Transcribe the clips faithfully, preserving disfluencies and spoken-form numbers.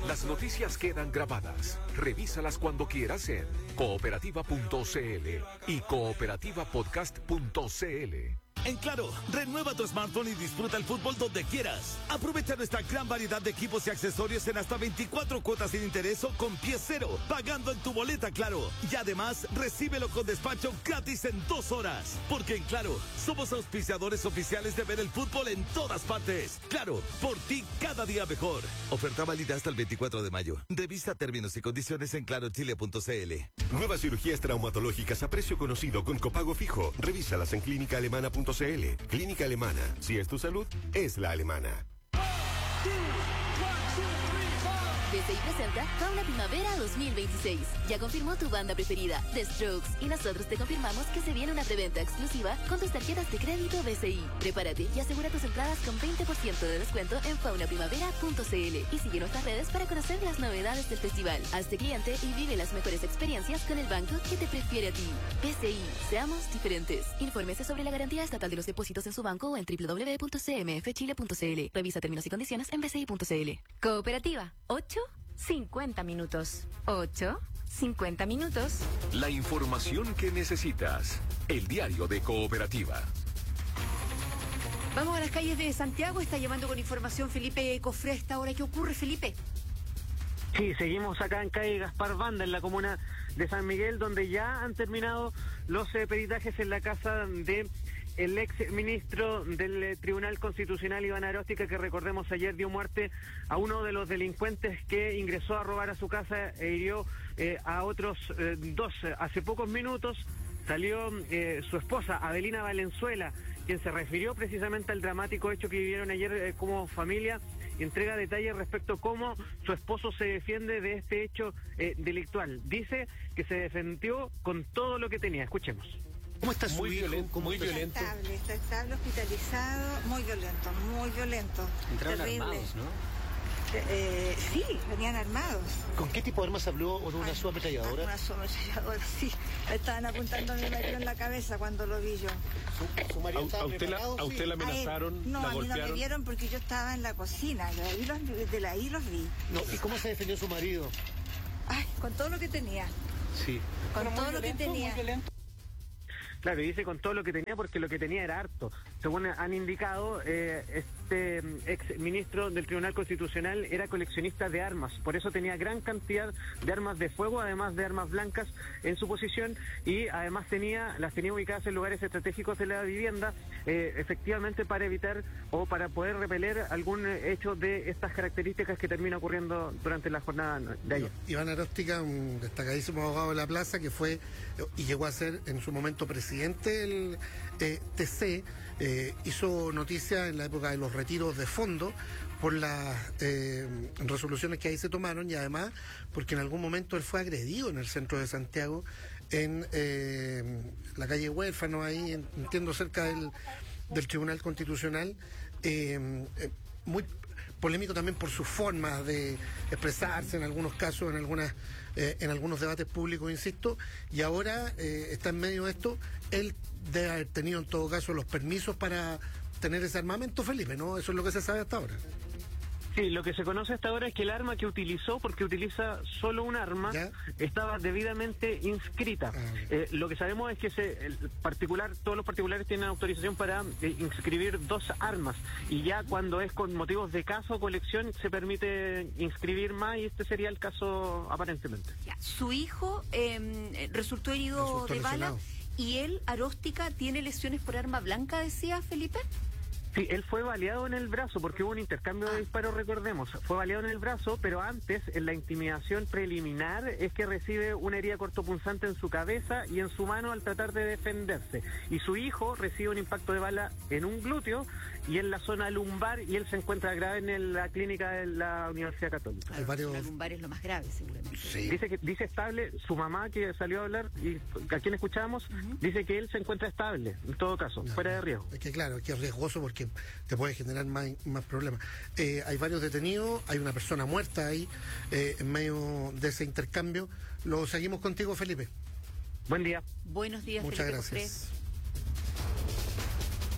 Las noticias quedan grabadas. Revísalas cuando quieras en cooperativa punto c l y cooperativa podcast punto c l. En Claro, renueva tu smartphone y disfruta el fútbol donde quieras. Aprovecha nuestra gran variedad de equipos y accesorios en hasta veinticuatro cuotas sin interés o con pie cero, pagando en tu boleta Claro. Y además, recíbelo con despacho gratis en dos horas. Porque en Claro, somos auspiciadores oficiales de ver el fútbol en todas partes. Claro, por ti cada día mejor. Oferta válida hasta el veinticuatro de mayo. Revisa términos y condiciones en claro chile punto c l. Nuevas cirugías traumatológicas a precio conocido con copago fijo. Revísalas en clínica alemana punto c l. Clínica Alemana. Si es tu salud, es la alemana. B C I presenta Fauna Primavera dos mil veintiséis. Ya confirmó tu banda preferida, The Strokes, y nosotros te confirmamos que se viene una preventa exclusiva con tus tarjetas de crédito B C I. Prepárate y asegura tus entradas con veinte por ciento de descuento en fauna primavera punto c l y sigue nuestras redes para conocer las novedades del festival. Hazte cliente y vive las mejores experiencias con el banco que te prefiere a ti. B C I, seamos diferentes. Infórmese sobre la garantía estatal de los depósitos en su banco o en doble u doble u doble u punto c m f chile punto c l. Revisa términos y condiciones en b c i punto c l. Cooperativa, ocho cincuenta minutos. ocho cincuenta minutos. La información que necesitas. El diario de Cooperativa. Vamos a las calles de Santiago. Está llamando con información Felipe Cofré a esta hora. ¿Qué ocurre, Felipe? Sí, seguimos acá en calle Gaspar Banda, en la comuna de San Miguel, donde ya han terminado los eh, peritajes en la casa de el ex ministro del eh, Tribunal Constitucional, Iván Aróstica, que recordemos ayer dio muerte a uno de los delincuentes que ingresó a robar a su casa e hirió eh, a otros eh, dos. Hace pocos minutos salió eh, su esposa, Adelina Valenzuela, quien se refirió precisamente al dramático hecho que vivieron ayer eh, como familia, y entrega detalles respecto a cómo su esposo se defiende de este hecho eh, delictual. Dice que se defendió con todo lo que tenía. Escuchemos. ¿Cómo está su muy hijo? Violento, muy está? violento. Está estable, está estable, hospitalizado, muy violento, muy violento. Entraron terrible. armados, ¿no? Eh, sí, venían armados. ¿Con qué tipo de armas habló? ¿O de una subametralladora? Una subametralladora, sí. Estaban apuntando a mi marido en la cabeza cuando lo vi yo. ¿Su, su marido ¿A, estaba a usted la, preparado? ¿A usted la A él, amenazaron? no, ¿La a mí no golpearon? me vieron porque yo estaba en la cocina. Yo ahí los, de la ahí los vi. No, ¿y cómo se defendió su marido? Ay, con todo lo que tenía. Sí. Con Bueno, todo muy lo que violento, tenía. muy violento. Claro, y dice con todo lo que tenía, porque lo que tenía era harto. Según han indicado, eh, este ex ministro del Tribunal Constitucional era coleccionista de armas, por eso tenía gran cantidad de armas de fuego, además de armas blancas en su posición, y además tenía las tenía ubicadas en lugares estratégicos de la vivienda, eh, efectivamente para evitar o para poder repeler algún hecho de estas características que termina ocurriendo durante la jornada de ayer. Iván Aróstica, un destacadísimo abogado de la plaza, que fue y llegó a ser en su momento presidente del eh, T C, eh, hizo noticia en la época de los retiros de fondo por las eh, resoluciones que ahí se tomaron, y además porque en algún momento él fue agredido en el centro de Santiago, en eh, la calle Huérfano, ahí entiendo cerca del, del Tribunal Constitucional, eh, eh, muy polémico también por sus formas de expresarse en algunos casos, en algunas eh, en algunos debates públicos, insisto, y ahora eh, está en medio de esto. Él debe haber tenido en todo caso los permisos para tener ese armamento, Felipe, ¿no? Eso es lo que se sabe hasta ahora. Sí, lo que se conoce hasta ahora es que el arma que utilizó, porque utiliza solo un arma, ¿ya?, estaba debidamente inscrita. Ah, eh, lo que sabemos es que se, el particular, todos los particulares tienen autorización para eh, inscribir dos armas, y ya cuando es con motivos de caso o colección se permite inscribir más, y este sería el caso aparentemente. Ya, su hijo eh, resultó herido resultó de lesionado. Bala, y él, Aróstica, tiene lesiones por arma blanca, decía Felipe. Sí, él fue baleado en el brazo porque hubo un intercambio de disparos, recordemos. Fue baleado en el brazo, pero antes, en la intimidación preliminar, es que recibe una herida cortopunzante en su cabeza y en su mano al tratar de defenderse. Y su hijo recibe un impacto de bala en un glúteo y en la zona lumbar, y él se encuentra grave en la clínica de la Universidad Católica. Hay varios... La lumbar es lo más grave, seguramente. Sí. Dice que dice estable. Su mamá, que salió a hablar y a quien escuchamos, uh-huh, dice que él se encuentra estable, en todo caso, no, fuera de riesgo. Es que claro, es que es riesgoso porque que te puede generar más, más problemas. Eh, hay varios detenidos, hay una persona muerta ahí eh, en medio de ese intercambio. Lo seguimos contigo, Felipe. Buen día. Buenos días, muchas Felipe gracias.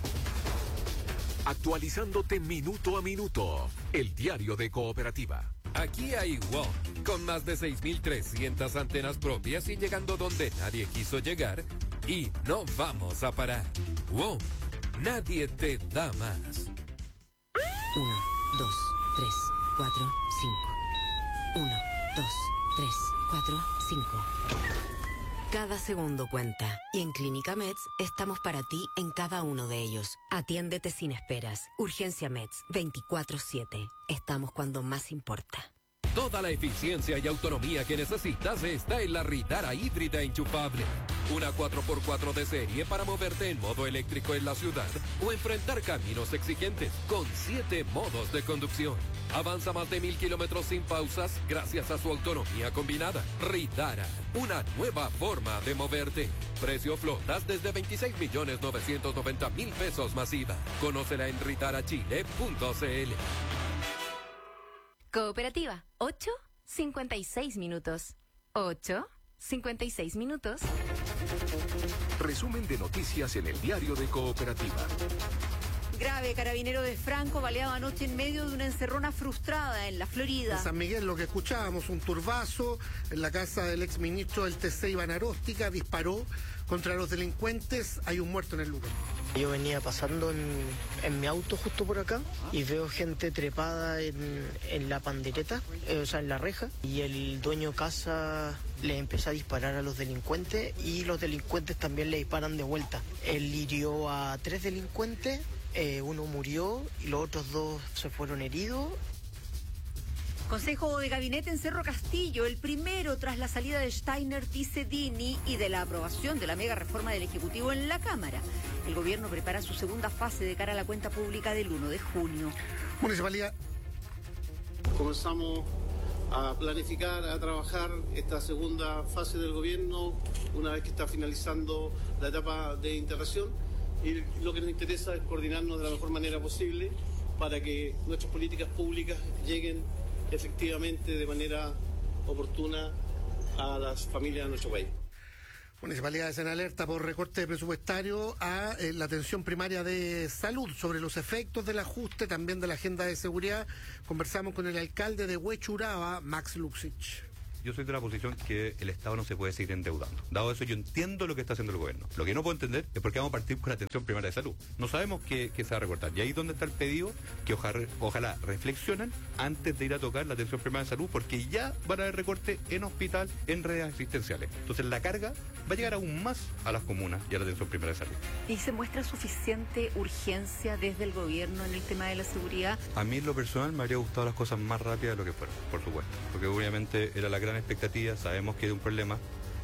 Cofré. Actualizándote minuto a minuto. El diario de Cooperativa. Aquí hay WOM, con más de seis mil trescientas antenas propias y llegando donde nadie quiso llegar, y no vamos a parar. WOM, nadie te da más. Uno, dos, tres, cuatro, cinco. Uno, dos, tres, cuatro, cinco. Cada segundo cuenta y en Clínica Meds estamos para ti en cada uno de ellos. Atiéndete sin esperas. Urgencia Meds veinticuatro siete. Estamos cuando más importa. Toda la eficiencia y autonomía que necesitas está en la Ritara híbrida enchufable. Una cuatro por cuatro de serie para moverte en modo eléctrico en la ciudad o enfrentar caminos exigentes con siete modos de conducción. Avanza más de mil kilómetros sin pausas gracias a su autonomía combinada. Ritara, una nueva forma de moverte. Precio flotas desde veintiséis millones novecientos noventa mil pesos masiva. Conócela en ritarachile punto c l. Cooperativa, ocho cincuenta y seis minutos. ocho cincuenta y seis minutos. Resumen de noticias en el diario de Cooperativa. Grave, carabinero de Franco baleado anoche en medio de una encerrona frustrada en la Florida. En San Miguel, lo que escuchábamos, un turbazo en la casa del exministro del T C, Iván Aróstica, disparó contra los delincuentes. Hay un muerto en el lugar. Yo venía pasando en, en mi auto justo por acá y veo gente trepada en, en la pandereta, eh, o sea, en la reja, y el dueño casa le empieza a disparar a los delincuentes y los delincuentes también le disparan de vuelta. Él hirió a tres delincuentes, eh, uno murió y los otros dos se fueron heridos. Consejo de Gabinete en Cerro Castillo, el primero tras la salida de Steiner Tizedini y de la aprobación de la mega reforma del Ejecutivo en la Cámara. El gobierno prepara su segunda fase de cara a la cuenta pública del uno de junio. Municipalidad. Comenzamos a planificar, a trabajar esta segunda fase del gobierno una vez que está finalizando la etapa de integración, y lo que nos interesa es coordinarnos de la mejor manera posible para que nuestras políticas públicas lleguen efectivamente de manera oportuna a las familias de nuestro país. Municipalidades en alerta por recorte presupuestario a eh, la atención primaria de salud. Sobre los efectos del ajuste, también de la agenda de seguridad, conversamos con el alcalde de Huechuraba, Max Luxich. Yo soy de la posición que el Estado no se puede seguir endeudando. Dado eso, yo entiendo lo que está haciendo el gobierno. Lo que no puedo entender es por qué vamos a partir con la atención primaria de salud. No sabemos qué, qué se va a recortar. Y ahí es donde está el pedido, que ojalá, ojalá reflexionen antes de ir a tocar la atención primaria de salud, porque ya van a haber recortes en hospital, en redes asistenciales. Entonces la carga va a llegar aún más a las comunas y a la atención primaria de salud. ¿Y se muestra suficiente urgencia desde el gobierno en el tema de la seguridad? A mí en lo personal me habría gustado las cosas más rápidas de lo que fueron, por supuesto. Porque obviamente era la gran expectativa, sabemos que hay un problema.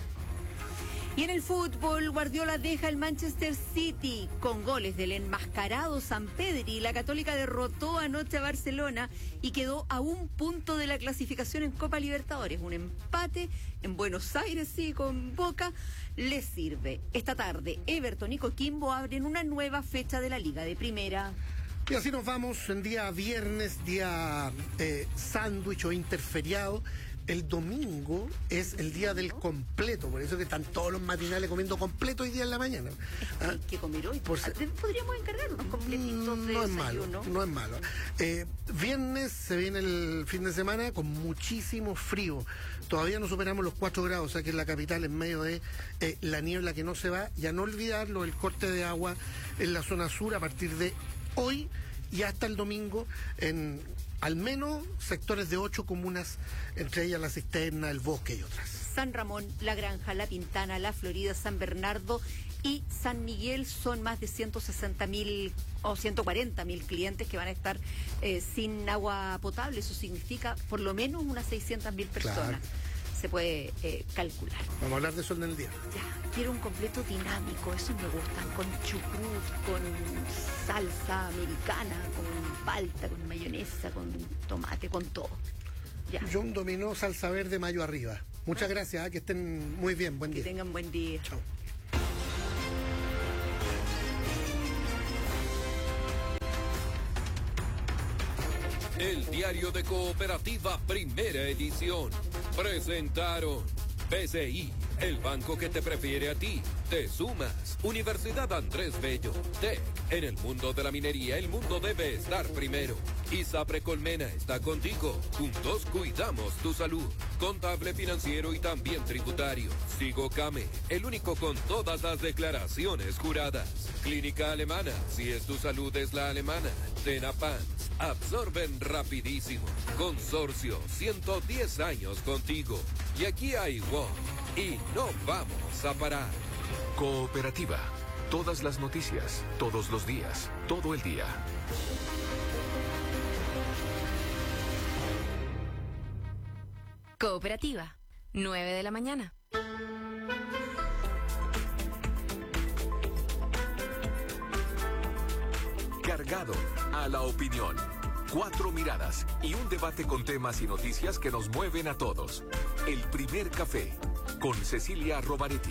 Y en el fútbol, Guardiola deja el Manchester City con goles del enmascarado Sampedri. La Católica derrotó anoche a Barcelona y quedó a un punto de la clasificación en Copa Libertadores. Un empate en Buenos Aires, sí, con Boca, les sirve. Esta tarde, Everton y Coquimbo abren una nueva fecha de la Liga de Primera. Y así nos vamos en día viernes, día eh, sándwich o interferiado. El domingo es el día del completo, por eso que están todos los matinales comiendo completo hoy día en la mañana. ¿Ah? Hay que comer hoy. Por... Podríamos encargar unos completitos de no es desayuno. malo, no es malo. Eh, viernes se viene el fin de semana con muchísimo frío. Todavía no superamos los cuatro grados, o sea que en la capital, en medio de eh, la niebla que no se va. Y a no olvidarlo, el corte de agua en la zona sur a partir de hoy y hasta el domingo en al menos sectores de ocho comunas, entre ellas La Cisterna, El Bosque y otras. San Ramón, La Granja, La Pintana, La Florida, San Bernardo y San Miguel son más de ciento sesenta mil o ciento cuarenta mil clientes que van a estar eh, sin agua potable. Eso significa por lo menos unas seiscientas mil personas. Claro. Se puede eh, calcular. Vamos a hablar de eso en el día. Ya, quiero un completo dinámico, esos me gustan, con chucrut, con salsa americana, con palta, con mayonesa, con tomate, con todo. Ya. Yo un dominó salsa verde mayo arriba. Muchas gracias, ¿eh? Que estén muy bien, buen día. Que tengan buen día. Chao. El diario de Cooperativa, primera edición. Presentaron B C I, el banco que te prefiere a ti. Te sumas. Universidad Andrés Bello. Tec. En el mundo de la minería, el mundo debe estar primero. ISAPRE Colmena está contigo. Juntos cuidamos tu salud. Contable, financiero y también tributario. Sigo Came, el único con todas las declaraciones juradas. Clínica Alemana, si es tu salud es la alemana. Tenapans, absorben rapidísimo. Consorcio, ciento diez años contigo. Y aquí hay W O M y no vamos a parar. Cooperativa. Todas las noticias, todos los días, todo el día. Cooperativa, nueve de la mañana. Cargado a la opinión. Cuatro miradas y un debate con temas y noticias que nos mueven a todos. El primer café con Cecilia Rovaretti.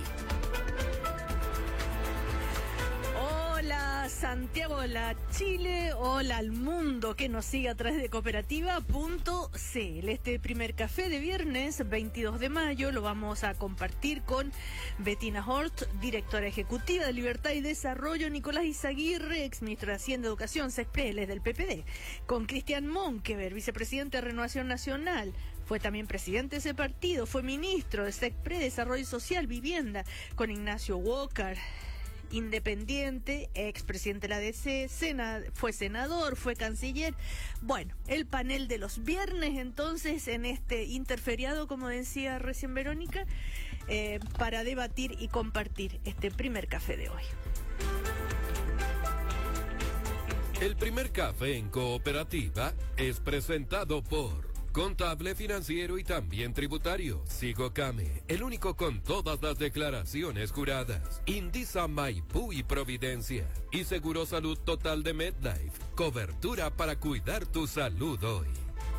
Hola Santiago, hola Chile, hola al mundo que nos sigue a través de cooperativa punto c l. Este primer café de viernes veintidós de mayo lo vamos a compartir con Bettina Hort, directora ejecutiva de Libertad y Desarrollo, Nicolás Izaguirre, ex ministro de Hacienda y Educación, Sexpreles del P P D, con Cristian Monkever, vicepresidente de Renovación Nacional. Fue también presidente de ese partido, fue ministro de Sexpre, Desarrollo Social, Vivienda, con Ignacio Walker, independiente, expresidente de la D C, sena, fue senador, fue canciller. Bueno, el panel de los viernes entonces en este interferiado, como decía recién Verónica, eh, para debatir y compartir este primer café de hoy. El primer café en Cooperativa es presentado por Contable, financiero y también tributario. Sigo Came, el único con todas las declaraciones juradas. Indisa, Maipú y Providencia. Y Seguro Salud Total de MedLife. Cobertura para cuidar tu salud hoy.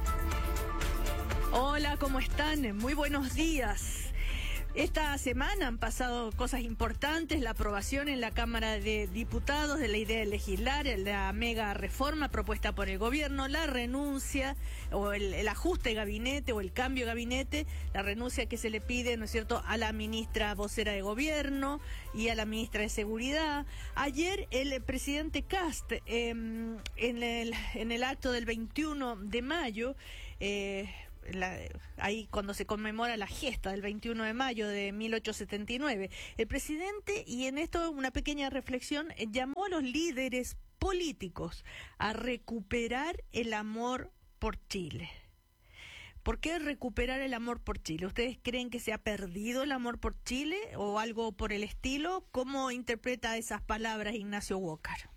Hola, ¿cómo están? Muy buenos días. Esta semana han pasado cosas importantes, la aprobación en la Cámara de Diputados de la idea de legislar, la mega reforma propuesta por el gobierno, la renuncia o el, el ajuste de gabinete o el cambio de gabinete, la renuncia que se le pide, ¿no es cierto?, a la ministra vocera de gobierno y a la ministra de Seguridad. Ayer el presidente Kast, eh, en, el, en el acto del veintiuno de mayo, eh, La, ahí cuando se conmemora la gesta del veintiuno de mayo de mil ochocientos setenta y nueve, el presidente, y en esto una pequeña reflexión, llamó a los líderes políticos a recuperar el amor por Chile. ¿Por qué recuperar el amor por Chile? ¿Ustedes creen que se ha perdido el amor por Chile o algo por el estilo? ¿Cómo interpreta esas palabras Ignacio Walker?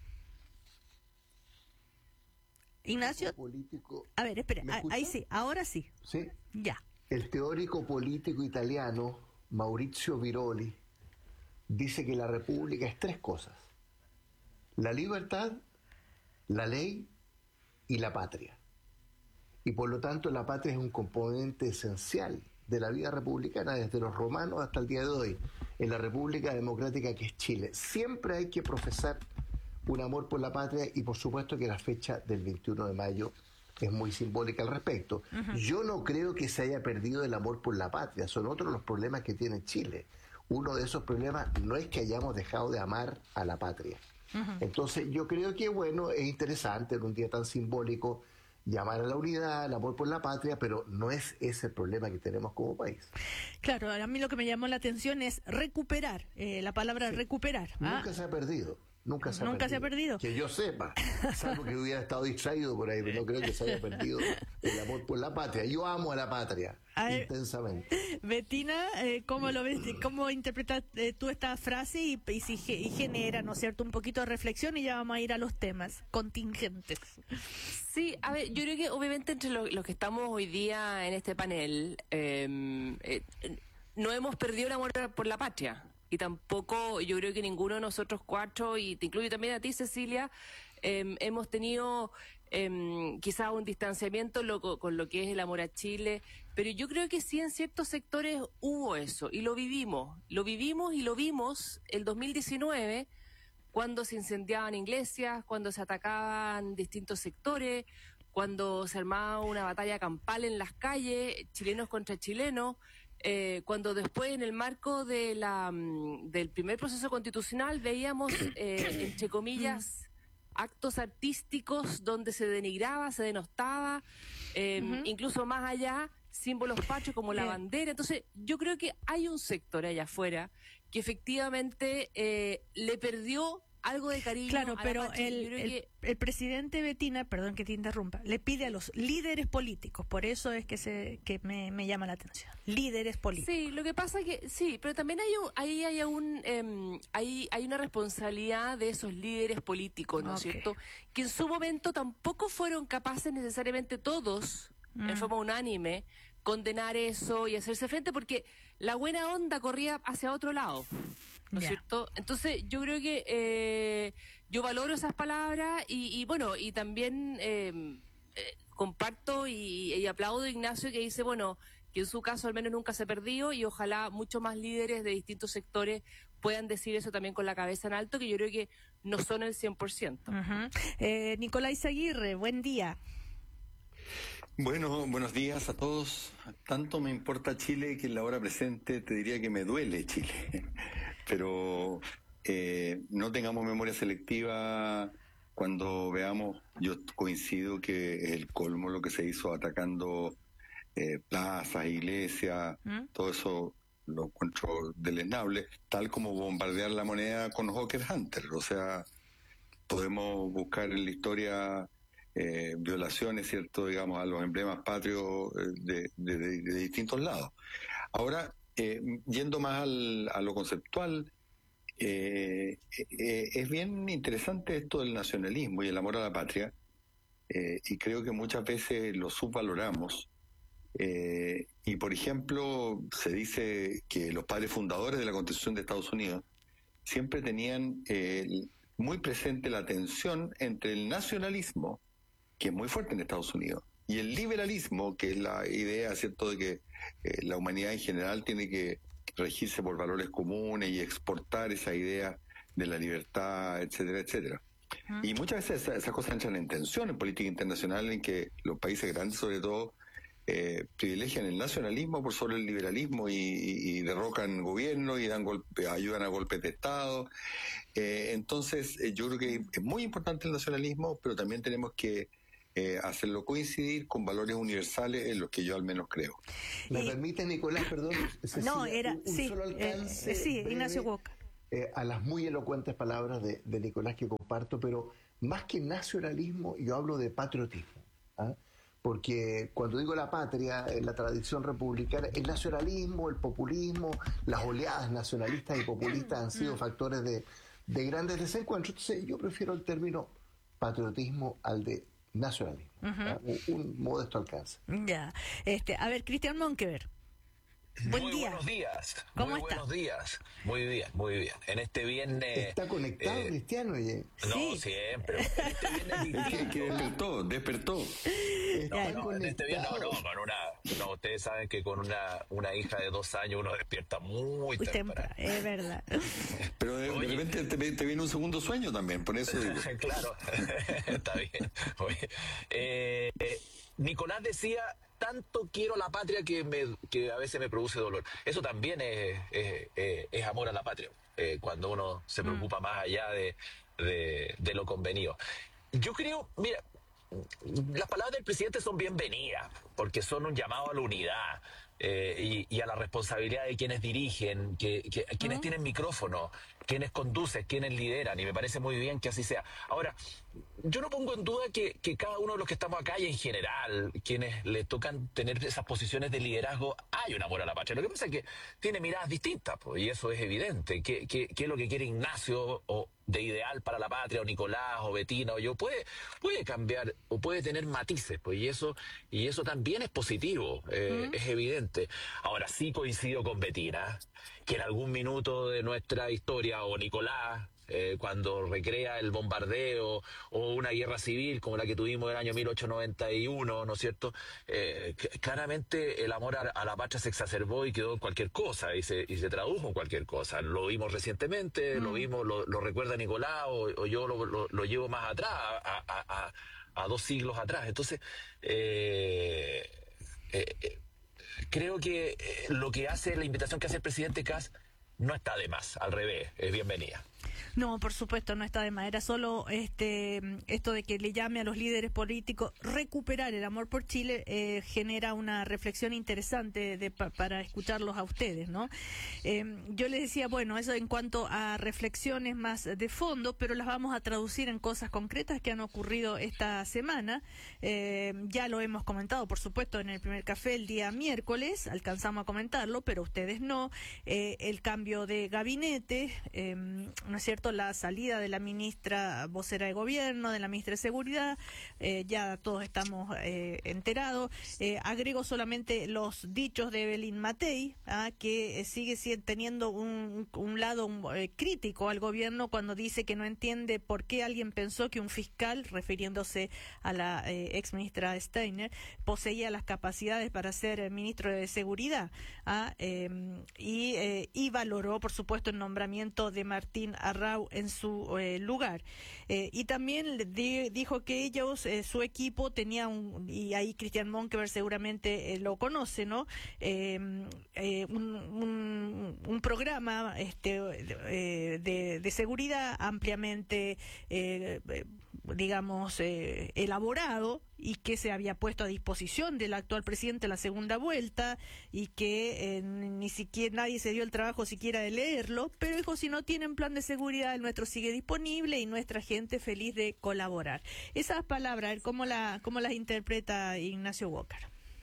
Ignacio, político, a ver, espere, ahí sí, ahora sí. Sí. Ya. El teórico político italiano Maurizio Viroli dice que la república es tres cosas: la libertad, la ley y la patria. Y por lo tanto la patria es un componente esencial de la vida republicana desde los romanos hasta el día de hoy, en la República Democrática que es Chile. Siempre hay que profesar un amor por la patria y por supuesto que la fecha del veintiuno de mayo es muy simbólica al respecto. Uh-huh. Yo no creo que se haya perdido el amor por la patria, son otros los problemas que tiene Chile. Uno de esos problemas no es que hayamos dejado de amar a la patria. Uh-huh. Entonces yo creo que bueno, es interesante en un día tan simbólico llamar a la unidad, al amor por la patria, pero no es ese el problema que tenemos como país. Claro, a mí lo que me llamó la atención es recuperar, eh, la palabra sí. recuperar. Nunca ¿ah? se ha perdido. Nunca se ha Nunca perdido. se ha perdido. Que yo sepa, salvo que hubiera estado distraído por ahí, pero no creo que se haya perdido el amor por la patria. Yo amo a la patria ver, intensamente. Bettina, eh, ¿cómo lo ves? ¿Cómo interpretas eh, tú esta frase y, y, si, y genera, ¿no es cierto?, un poquito de reflexión, y ya vamos a ir a los temas contingentes. Sí, a ver, yo creo que obviamente entre los lo que estamos hoy día en este panel, eh, eh, no hemos perdido el amor por la patria. Y tampoco, yo creo que ninguno de nosotros cuatro, y te incluyo también a ti, Cecilia, eh, hemos tenido eh, quizás un distanciamiento lo, con lo que es el amor a Chile, pero yo creo que sí en ciertos sectores hubo eso, y lo vivimos. Lo vivimos y lo vimos el dos mil diecinueve, cuando se incendiaban iglesias, cuando se atacaban distintos sectores, cuando se armaba una batalla campal en las calles, chilenos contra chilenos. eh, cuando después en el marco de la mm, del primer proceso constitucional veíamos, eh, entre comillas, actos artísticos donde se denigraba, se denostaba, eh, Ujú. incluso más allá, símbolos patrios como la Bien. bandera. Entonces, yo creo que hay un sector allá afuera que efectivamente eh, le perdió algo de cariño Claro, a la pero patria. Yo el, creo el, que- el presidente Betina, perdón que te interrumpa, le pide a los líderes políticos, por eso es que se que me, me llama la atención. Líderes políticos. Sí, lo que pasa es que sí, pero también hay un, ahí hay un em, hay, hay una responsabilidad de esos líderes políticos, ¿no es Ok. cierto? Que en su momento tampoco fueron capaces necesariamente todos, Mm. en forma unánime, condenar eso y hacerse frente, porque la buena onda corría hacia otro lado, ¿no es Ya. cierto? Entonces yo creo que eh, yo valoro esas palabras y, y bueno, y también em, eh, comparto y, y aplaudo a Ignacio que dice, bueno, que en su caso al menos nunca se perdió y ojalá muchos más líderes de distintos sectores puedan decir eso también con la cabeza en alto, que yo creo que no son el cien por ciento. Ujú. eh, Nicolás Aguirre, buen día. Bueno, buenos días a todos. Tanto me importa Chile que en la hora presente te diría que me duele Chile. Pero eh, no tengamos memoria selectiva cuando veamos, yo coincido que es el colmo lo que se hizo atacando eh, plazas, iglesias, ¿Mm? todo eso lo encuentro deleznable, tal como bombardear la moneda con Hawker Hunter. O sea, podemos buscar en la historia eh, violaciones, ¿cierto?, digamos, a los emblemas patrios eh, de, de- de- de distintos lados. Ahora, eh, yendo más al- a lo conceptual, eh, eh, es bien interesante esto del nacionalismo y el amor a la patria, eh, y creo que muchas veces lo subvaloramos. Eh, y, por ejemplo, se dice que los padres fundadores de la Constitución de Estados Unidos siempre tenían eh, muy presente la tensión entre el nacionalismo, que es muy fuerte en Estados Unidos, y el liberalismo, que es la idea, ¿cierto?, de que eh, la humanidad en general tiene que regirse por valores comunes y exportar esa idea de la libertad, etcétera, etcétera. Y muchas veces esas, esas cosas entran en tensión en política internacional, en que los países grandes, sobre todo, eh, privilegian el nacionalismo por sobre el liberalismo y, y- y derrocan gobierno y dan golpe, ayudan a golpes de Estado. Eh, entonces, eh, yo creo que es muy importante el nacionalismo, pero también tenemos que eh, hacerlo coincidir con valores universales en los que yo al menos creo. ¿Me permite, Nicolás, perdón? Cecilia, No, era- un, un sí, solo eh, alcance eh, sí, breve, Ignacio Boca. eh, a las muy elocuentes palabras de, de Nicolás que comparto, pero más que nacionalismo, yo hablo de patriotismo. ¿ah? Porque cuando digo la patria, en la tradición republicana, el nacionalismo, el populismo, las oleadas nacionalistas y populistas han sido factores de, de grandes desencuentros. Entonces, yo prefiero el término patriotismo al de nacionalismo. Ujú. ¿ah? un, un modesto alcance. Ya. Este, a ver, Cristian Monkever. Buen Muy día. buenos días. ¿Cómo muy está? buenos días. Muy bien, muy bien. En este viernes. Está conectado, eh, Cristiano. Oye. No, siempre. Este viernes Es que, que despertó, despertó. No, no, en este viernes no, no, con una, no, ustedes saben que con una, una hija de dos años uno despierta muy Muy temprano. temprano, es verdad. Pero de, de repente te, te viene un segundo sueño también, por eso digo. Claro, está bien. Oye, eh, eh, Nicolás decía, tanto quiero la patria que, me, que a veces me produce dolor. Eso también es, es, es- es amor a la patria, eh, cuando uno se preocupa más allá de, de, de lo convenido. Yo creo, mira, las palabras del presidente son bienvenidas, porque son un llamado a la unidad eh, y, y a la responsabilidad de quienes dirigen, que, que- quienes tienen micrófono, quienes conducen, quienes lideran, y me parece muy bien que así sea. Ahora, yo no pongo en duda que, que cada uno de los que estamos acá y en general, quienes le tocan tener esas posiciones de liderazgo, hay un amor a la patria. Lo que pasa es que tiene miradas distintas, pues, y eso es evidente. ¿Qué, qué, qué es lo que quiere Ignacio o de ideal para la patria, o Nicolás, o Betina, o yo? Puede, puede cambiar o puede tener matices, pues, y eso, y eso también es positivo, eh, es evidente. Ahora sí coincido con Betina, que en algún minuto de nuestra historia, o Nicolás, eh, cuando recrea el bombardeo o una guerra civil como la que tuvimos en el año mil ochocientos noventa y uno, ¿no es cierto? Eh, c- claramente el amor a, a la patria se exacerbó y quedó en cualquier cosa y se, y se tradujo en cualquier cosa. Lo vimos recientemente, lo vimos, lo, lo recuerda Nicolás o, o yo lo, lo- lo llevo más atrás, a, a- a- a dos siglos atrás. Entonces, eh, eh, eh, creo que eh, lo que hace, la invitación que hace el presidente Kast no está de más, al revés, es bienvenida. No, por supuesto, no está de más. Era solo este, esto de que le llame a los líderes políticos recuperar el amor por Chile, eh, genera una reflexión interesante de, pa, para escucharlos a ustedes, ¿no? Eh, yo les decía, bueno, eso en cuanto a reflexiones más de fondo, pero las vamos a traducir en cosas concretas que han ocurrido esta semana. Eh, ya lo hemos comentado, por supuesto, en el primer café el día miércoles, alcanzamos a comentarlo, pero ustedes no. Eh, el cambio de gabinete, eh, ¿no es cierto?, la salida de la ministra vocera de gobierno, de la ministra de seguridad, eh, ya todos estamos eh, enterados. Eh, agrego solamente los dichos de Evelyn Matei, ¿ah? que eh, sigue teniendo un, un lado un, eh, crítico al gobierno cuando dice que no entiende por qué alguien pensó que un fiscal, refiriéndose a la eh, ex ministra Steiner, poseía las capacidades para ser eh, ministro de seguridad, ¿ah? eh, y, eh, y valoró, por supuesto, el nombramiento de Martín Arrau en su eh, lugar. Eh, y también di, dijo que ellos, eh, su equipo tenía un, y ahí Cristian Monkever seguramente eh, lo conoce, ¿no? Eh, eh, un, un, un programa este, eh, de, de seguridad ampliamente, eh, digamos, eh, elaborado, y que se había puesto a disposición del actual presidente en la segunda vuelta, y que eh, ni siquiera nadie se dio el trabajo siquiera de leerlo, pero dijo, si no tienen plan de seguridad, el nuestro sigue disponible y nuestra gente feliz de colaborar. Esas palabras, ¿cómo, la, cómo las interpreta Ignacio Walker?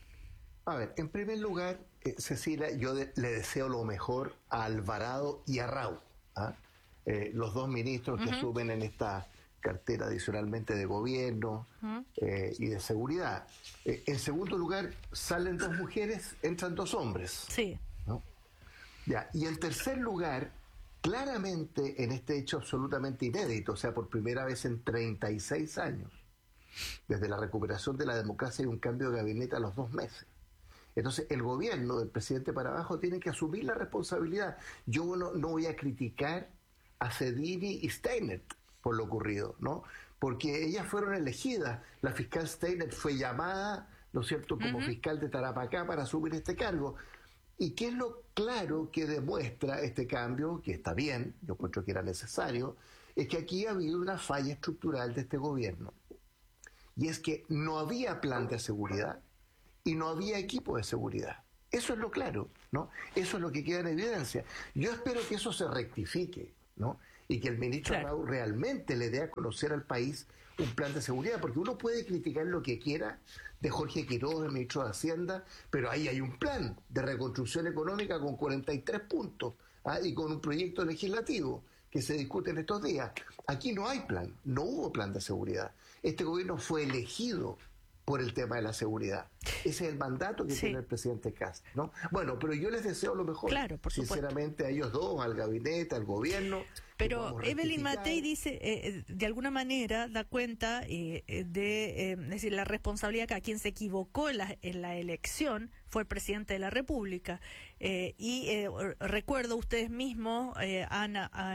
A ver, en primer lugar, eh, Cecilia, yo de, le deseo lo mejor a Alvarado y a Arrau, ¿ah? eh, los dos ministros que uh-huh. asumen en esta cartera adicionalmente de gobierno uh-huh. eh, y de seguridad. Eh, en segundo lugar, salen dos mujeres, entran dos hombres. Sí. ¿No? Ya. Y en tercer lugar, claramente en este hecho absolutamente inédito, o sea, por primera vez en treinta y seis años, desde la recuperación de la democracia, hay un cambio de gabinete a los dos meses. Entonces, el gobierno, del presidente para abajo, tiene que asumir la responsabilidad. Yo no, no voy a criticar a Cedini y Steiner por lo ocurrido, ¿no? Porque ellas fueron elegidas. La fiscal Steiner fue llamada, ¿no es cierto?, como uh-huh. fiscal de Tarapacá para asumir este cargo. ¿Y qué es lo claro que demuestra este cambio, que está bien, yo encuentro que era necesario, es que aquí ha habido una falla estructural de este gobierno? Y es que no había plan de seguridad y no había equipo de seguridad. Eso es lo claro, ¿no? Eso es lo que queda en evidencia. Yo espero que eso se rectifique, ¿no? Y que el ministro claro. Arrau realmente le dé a conocer al país un plan de seguridad, porque uno puede criticar lo que quiera de Jorge Quiroga, el ministro de Hacienda, pero ahí hay un plan de reconstrucción económica con cuarenta y tres puntos, ¿ah? y con un proyecto legislativo que se discute en estos días. Aquí no hay plan, no hubo plan de seguridad. Este gobierno fue elegido por el tema de la seguridad. Ese es el mandato que sí. tiene el presidente Kast, ¿no? Bueno, pero yo les deseo lo mejor. Claro, por supuesto. Sinceramente, a ellos dos, al gabinete, al gobierno. Pero Evelyn Matei dice, eh, de alguna manera, da cuenta eh, de, eh, es decir, la responsabilidad que a quien se equivocó en la, en la elección fue el presidente de la República. Eh, y eh, recuerdo, ustedes mismos eh, han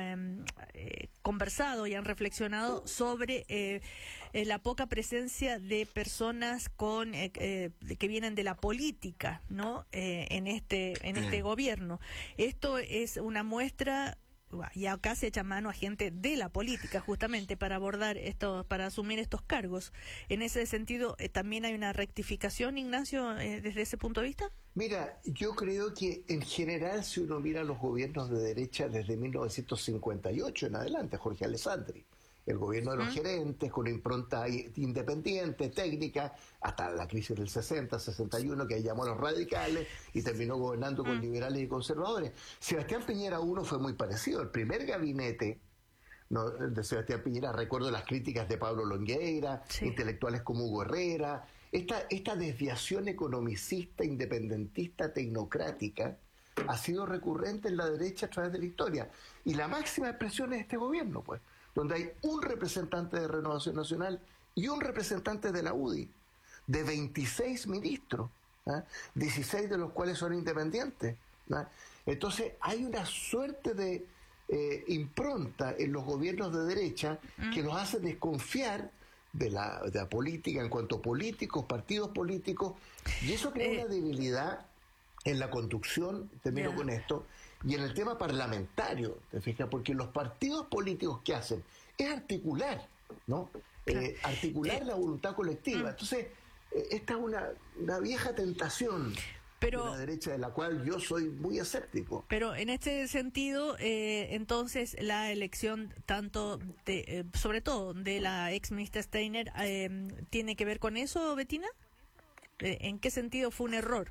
eh, conversado y han reflexionado sobre eh, eh, la poca presencia de personas con eh, eh, que vienen de la política, ¿no? Eh, en este en este gobierno. Esto es una muestra. Y acá se echa mano a gente de la política justamente para abordar esto, para asumir estos cargos. En ese sentido, eh, ¿también hay una rectificación, Ignacio, eh, desde ese punto de vista? Mira, yo creo que en general, si uno mira los gobiernos de derecha desde mil novecientos cincuenta y ocho en adelante, Jorge Alessandri, el gobierno de los ¿Mm? gerentes, con impronta independiente, técnica, hasta la crisis del sesenta, sesenta y uno, que llamó a los radicales y terminó gobernando con ¿Mm? liberales y conservadores. Sebastián Piñera uno fue muy parecido. El primer gabinete, ¿no?, de Sebastián Piñera, recuerdo las críticas de Pablo Longueira, sí. intelectuales como Hugo Herrera, esta, esta desviación economicista, independentista, tecnocrática, ha sido recurrente en la derecha a través de la historia. Y la máxima expresión es este gobierno, pues, donde hay un representante de Renovación Nacional y un representante de la U D I, de veintiséis ministros, ¿eh? dieciséis de los cuales son independientes. ¿eh? Entonces hay una suerte de eh, impronta en los gobiernos de derecha que los hace desconfiar de la, de la política en cuanto a políticos, partidos políticos, y eso crea eh. una debilidad en la construcción, termino Ya. con esto, y en el tema parlamentario, ¿te fijas? Porque los partidos políticos que hacen es articular, ¿no? Eh, articular la voluntad colectiva. Entonces, eh, esta es una, una vieja tentación Pero- de la derecha, de la cual yo soy muy escéptico. Pero en este sentido, eh, entonces la elección tanto, de, eh, sobre todo de la ex ministra Steiner, eh, ¿tiene que ver con eso, Betina? Eh, ¿En qué sentido fue un error?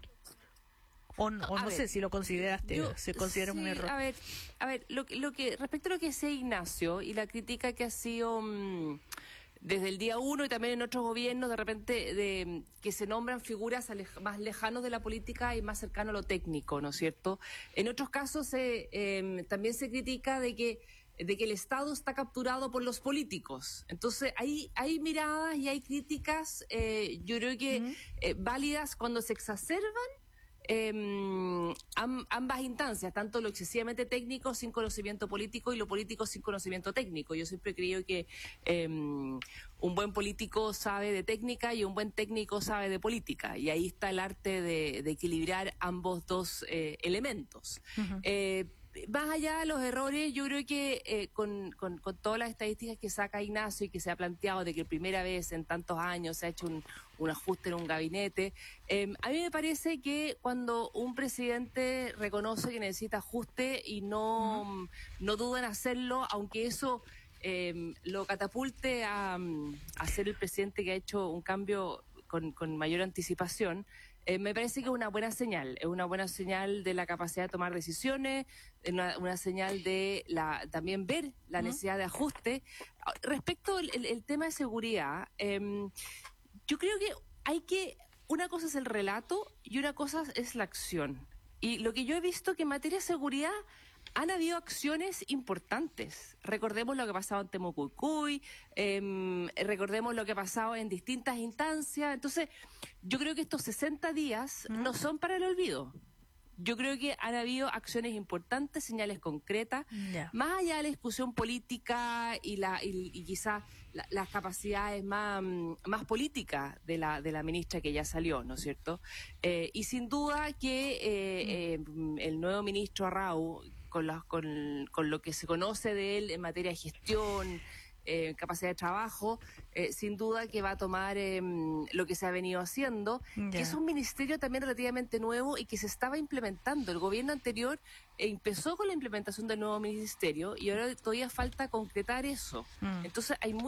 O, no- o A no ver, sé si lo consideraste, Yo- se considera un sí, error. A ver, a ver, lo, que- lo que respecto a lo que decía Ignacio y la crítica que ha sido mm, desde el día uno y también en otros gobiernos, de repente de que se nombran figuras alej- más lejanos de la política y más cercano a lo técnico, ¿no es cierto? En otros casos se, eh, también se critica de que de que el Estado está capturado por los políticos. Entonces, hay, hay miradas y hay críticas, eh, yo creo que eh, válidas cuando se exacerban eh, am- ambas instancias, tanto lo excesivamente técnico sin conocimiento político y lo político sin conocimiento técnico. Yo siempre creo que eh, un buen político sabe de técnica y un buen técnico sabe de política, y ahí está el arte de, de equilibrar ambos dos eh, elementos. Eh, más allá de los errores, yo creo que eh, con, con, con todas las estadísticas que saca Ignacio y que se ha planteado de que primera vez en tantos años se ha hecho un, un ajuste en un gabinete, eh, a mí me parece que cuando un presidente reconoce que necesita ajuste y no, no duda en hacerlo, aunque eso eh, lo catapulte a, a ser el presidente que ha hecho un cambio con, con mayor anticipación, Eh, me parece que es una buena señal, es una buena señal de la capacidad de tomar decisiones, una, una señal de la también ver la necesidad de ajuste. Respecto al el, el tema de seguridad, eh, yo creo que hay que, una cosa es el relato y una cosa es la acción. Y lo que yo he visto que en materia de seguridad han habido acciones importantes. Recordemos lo que ha pasado en Temucuicuy, eh, recordemos lo que ha pasado en distintas instancias. Entonces, yo creo que estos sesenta días no son para el olvido. Yo creo que han habido acciones importantes, señales concretas, Ya. más allá de la discusión política y la y, y quizás la- las capacidades más, mm, más políticas de la de la ministra que ya salió, ¿no es cierto? Eh, y sin duda que eh, eh, el nuevo ministro Arrau, con, las- con, con lo que se conoce de él en materia de gestión, eh, capacidad de trabajo, eh, sin duda que va a tomar eh, lo que se ha venido haciendo, Ya. que es un ministerio también relativamente nuevo y que se estaba implementando. El gobierno anterior eh, empezó con la implementación del nuevo ministerio y ahora todavía falta concretar eso. Mm. Entonces hay